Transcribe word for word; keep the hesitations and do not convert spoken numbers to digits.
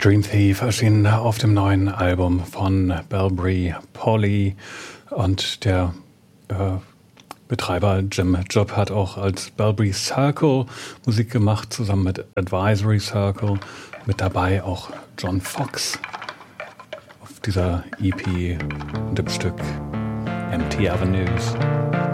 Dream Thief erschien auf dem neuen Album von Bellberry Polly und der äh, Betreiber Jim Job hat auch als Bellberry Circle Musik gemacht, zusammen mit Advisory Circle. Mit dabei auch John Fox auf dieser E P und dem Stück Empty Avenues.